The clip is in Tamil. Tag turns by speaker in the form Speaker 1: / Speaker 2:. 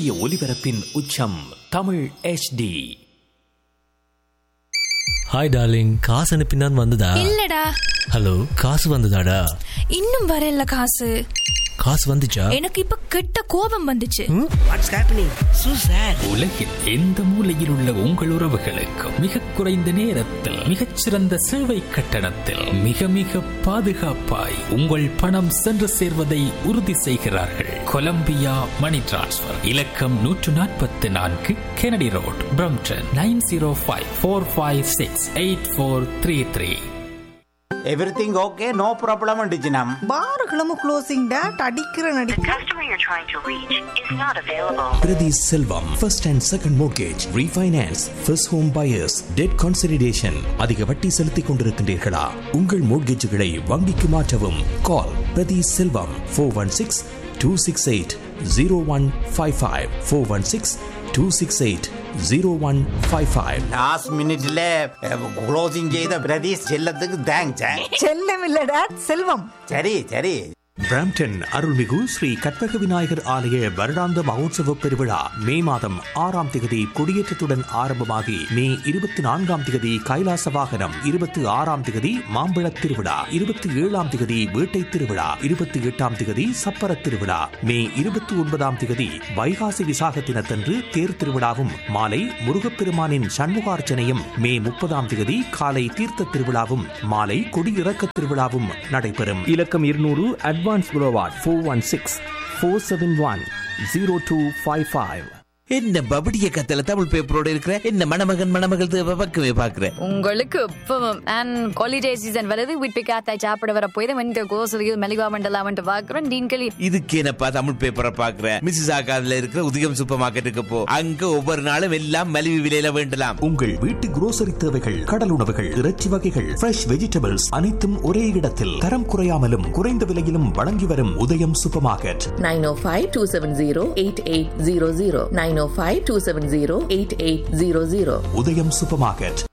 Speaker 1: சூரிய ஒளிபரப்பின் உச்சம் தமிழ் HD.
Speaker 2: ஹாய் டார்லிங், காசு அனுப்பினான் வந்ததா?
Speaker 3: இல்லடா.
Speaker 2: ஹலோ, காசு வந்ததாடா?
Speaker 3: இன்னும் வரல. காசு
Speaker 2: வந்துச்சா?
Speaker 3: எனக்கு இப்ப கெட்ட கோபம் வந்துச்சு.
Speaker 4: What's happening? So sad.
Speaker 1: உலகில் எந்த மூலையில் உள்ள உங்கள் உறவுகளுக்கு மிக குறைந்த நேரத்தில் மிகச்சிறந்த சேவை கட்டணத்தில் மிக மிக பாதுகாப்பாய் உங்கள் பணம் சென்று சேர்வதை உறுதி செய்கிறார்கள். கொலம்பியா மணி டிரான்ஸ்ஃபர். இலக்கம் 144 Kennedy road, Brampton 9054568433.
Speaker 5: Everything okay? No problem undiginam.
Speaker 6: பாருகளும் closing date அடிக்கிற நடி.
Speaker 7: The customer you're trying to reach is not available.
Speaker 8: Priti Selvam, first and second mortgage, refinance, first home buyers, debt consolidation. அதிக வட்டி செலுத்திக் கொண்டிருக்கின்றீர்களா? உங்கள் மோட்கேஜுகளை வங்கிக்கு மாற்றவும். Call Priti Selvam 416-268-0155 416-268-0155.
Speaker 5: Last minute closing செய்த பிரதீஷ் செல்லத்துக்கு தேங்க்ஸ்.
Speaker 6: செல்லம் இல்ல டேட், செல்வம்.
Speaker 5: சரி.
Speaker 8: பிராம்டன் அருள்மிகு ஸ்ரீ கற்பக விநாயகர் ஆலய வருடாந்த மகோத்சவ பெருவிழா மே மாதம் 6ஆம் திகதி கொடியேற்றத்துடன் ஆரம்பமாகி மே 24ஆம் திகதி கைலாச வாகனம், 26ஆம் திகதி மாம்பழத் திருவிழா, 27ஆம் திகதி வேட்டை திருவிழா, 28ஆம் திகதி சப்பர திருவிழா, மே 29ஆம் திகதி வைகாசி விசாக தினத்தன்று தேர் திருவிழாவும் மாலை முருகப்பெருமானின் சண்முகார்ச்சனையும், மே 30ஆம் திகதி காலை தீர்த்த திருவிழாவும் மாலை கொடியிறக்க திருவிழாவும் நடைபெறும். இலக்கம் 200 Advance Boulevard 416-471-0255.
Speaker 4: என்ன பபடிய கத்தல தமிழ் பேப்பரோட இருக்கிற என்ன மணமகள் பக்கமே பாக்குற.
Speaker 9: உங்களுக்கு இப்பவும் அண்ட் ஹாலிடே சீசன் வருது. வீட்டு காத்தாய் சாப்பிட வர போய் வந்து கோசலியில் மெலிவா மண்டலாம் வந்து பாக்குறேன். டீன்களி
Speaker 4: இதுக்கு என்னப்பா தமிழ் பேப்பரை பாக்குற? மிஸ்ஸஸ் ஆகாதுல இருக்கிற உதயம் சூப்பர் மார்க்கெட்டுக்கு போ. அங்க ஒவ்வொரு நாளும் எல்லாம் மலிவு விலையில வேண்டலாம்.
Speaker 8: உங்கள் வீட்டு grocery தேவைகள், கடல் உணவுகள், இறைச்சி வகைகள், ஃப்ரெஷ் வெஜிடபிள்ஸ் அனைத்தும் ஒரே இடத்தில் தரம் குறையாமலும் குறைந்த விலையிலும் வழங்கி வரும் உதயம் சூப்பர் மார்க்கெட்.
Speaker 10: 905-270-8800 905-270-8800.
Speaker 8: உதயம் சூப்பர் மார்க்கெட்.